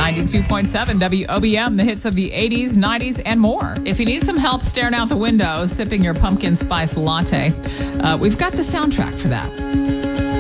92.7 WOBM, the hits of the 80s, 90s, and more. If you need some help staring out the window, sipping your pumpkin spice latte, we've got the soundtrack for that.